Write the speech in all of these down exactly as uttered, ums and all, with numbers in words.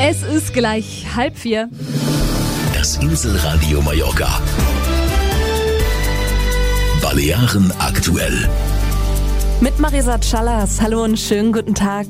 Es ist gleich halb vier. Das Inselradio Mallorca. Balearen aktuell. Mit Marisa Callas. Hallo und schönen guten Tag.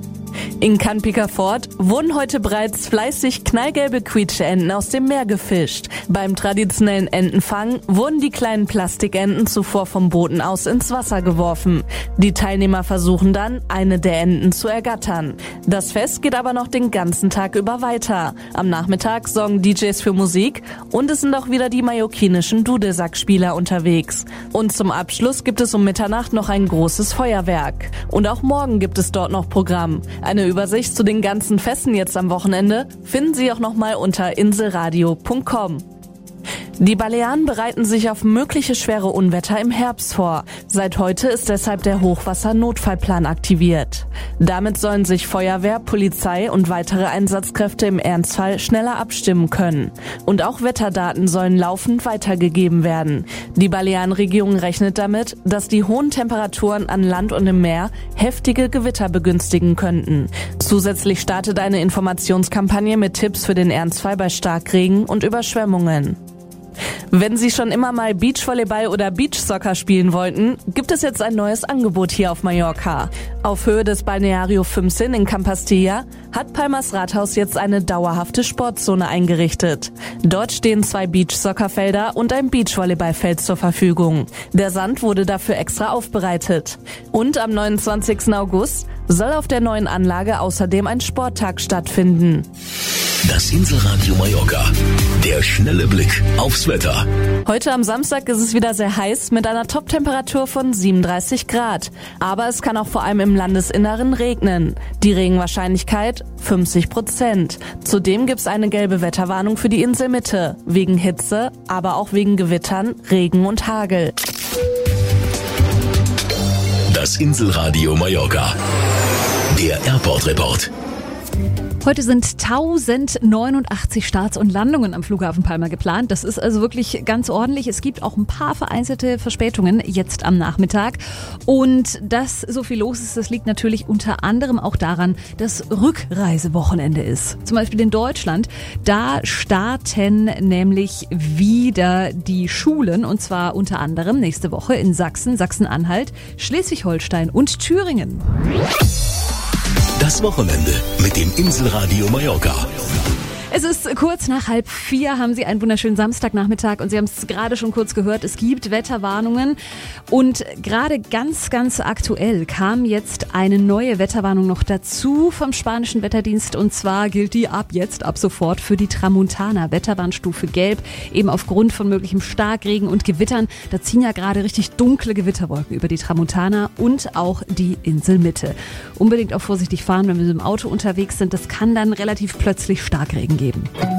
In Can Picafort wurden heute bereits fleißig knallgelbe Quietscheenten aus dem Meer gefischt. Beim traditionellen Entenfang wurden die kleinen Plastikenten zuvor vom Booten aus ins Wasser geworfen. Die Teilnehmer versuchen dann, eine der Enten zu ergattern. Das Fest geht aber noch den ganzen Tag über weiter. Am Nachmittag sorgen D Js für Musik und es sind auch wieder die mallorquinischen Dudelsackspieler unterwegs. Und zum Abschluss gibt es um Mitternacht noch ein großes Feuerwerk. Und auch morgen gibt es dort noch Programm. Eine Übersicht zu den ganzen Festen jetzt am Wochenende finden Sie auch nochmal unter inselradio punkt com. Die Balearen bereiten sich auf mögliche schwere Unwetter im Herbst vor. Seit heute ist deshalb der Hochwassernotfallplan aktiviert. Damit sollen sich Feuerwehr, Polizei und weitere Einsatzkräfte im Ernstfall schneller abstimmen können. Und auch Wetterdaten sollen laufend weitergegeben werden. Die Balearenregierung rechnet damit, dass die hohen Temperaturen an Land und im Meer heftige Gewitter begünstigen könnten. Zusätzlich startet eine Informationskampagne mit Tipps für den Ernstfall bei Starkregen und Überschwemmungen. Wenn Sie schon immer mal Beachvolleyball oder Beachsoccer spielen wollten, gibt es jetzt ein neues Angebot hier auf Mallorca. Auf Höhe des Balneario fünfzehn in Campastilla hat Palmas Rathaus jetzt eine dauerhafte Sportzone eingerichtet. Dort stehen zwei Beachsoccerfelder und ein Beachvolleyballfeld zur Verfügung. Der Sand wurde dafür extra aufbereitet. Und am neunundzwanzigsten August soll auf der neuen Anlage außerdem ein Sporttag stattfinden. Das Inselradio Mallorca. Der schnelle Blick aufs Wetter. Heute am Samstag ist es wieder sehr heiß mit einer Toptemperatur von siebenunddreißig Grad. Aber es kann auch vor allem im Landesinneren regnen. Die Regenwahrscheinlichkeit fünfzig Prozent. Zudem gibt es eine gelbe Wetterwarnung für die Inselmitte. Wegen Hitze, aber auch wegen Gewittern, Regen und Hagel. Das Inselradio Mallorca. Der Airport Report. Heute sind tausendneunundachtzig Starts und Landungen am Flughafen Palma geplant. Das ist also wirklich ganz ordentlich. Es gibt auch ein paar vereinzelte Verspätungen jetzt am Nachmittag. Und dass so viel los ist, das liegt natürlich unter anderem auch daran, dass Rückreisewochenende ist. Zum Beispiel in Deutschland. Da starten nämlich wieder die Schulen. Und zwar unter anderem nächste Woche in Sachsen, Sachsen-Anhalt, Schleswig-Holstein und Thüringen. Das Wochenende mit dem Inselradio Mallorca. Es ist kurz nach halb vier, haben Sie einen wunderschönen Samstagnachmittag und Sie haben es gerade schon kurz gehört, es gibt Wetterwarnungen und gerade ganz, ganz aktuell kam jetzt eine neue Wetterwarnung noch dazu vom spanischen Wetterdienst und zwar gilt die ab jetzt, ab sofort für die Tramontana, Wetterwarnstufe Gelb, eben aufgrund von möglichem Starkregen und Gewittern. Da ziehen ja gerade richtig dunkle Gewitterwolken über die Tramontana und auch die Inselmitte. Unbedingt auch vorsichtig fahren, wenn wir im Auto unterwegs sind, das kann dann relativ plötzlich Starkregen geben.